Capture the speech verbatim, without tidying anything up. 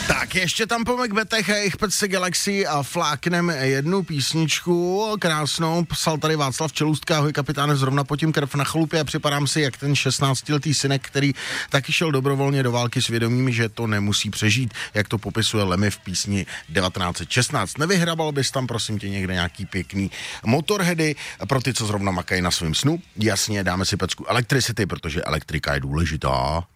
Tak ještě tam po Macbethech a jejich Pece Galaxy a fláknem jednu písničku krásnou. Psal tady Václav Čelůstka, ahoj kapitáne, zrovna potím krev na chalupě a připadám si jak ten šestnáctiletý synek, který taky šel dobrovolně do války s vědomím, že to nemusí přežít, jak to popisuje Lemmy v písni devatenáct set šestnáct. Nevyhrabal bys tam, prosím tě, někde nějaký pěkný Motorheady pro ty, co zrovna makají na svém snu? Jasně, dáme si pecku Electricity, protože elektrika je důležitá.